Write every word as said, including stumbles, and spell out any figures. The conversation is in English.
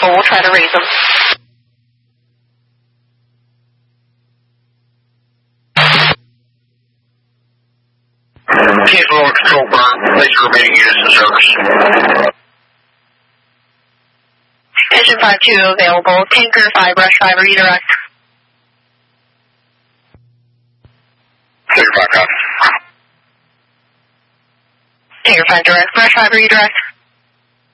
careful. We'll try to raise them. Keys Lower Control Burn. Place your remaining units in service. Engine five two available. Tanker five, Rush five, redirect. Tanker five, copy. Tanker five direct. Rush five, redirect.